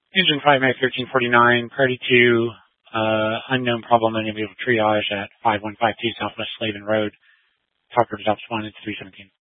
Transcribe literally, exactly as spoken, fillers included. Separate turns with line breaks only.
Engine five Mag thirteen forty-nine, priority two, uh, unknown problem unable triage at five one five two Southwest Slavin Road. Talker to one, it's three seventeen.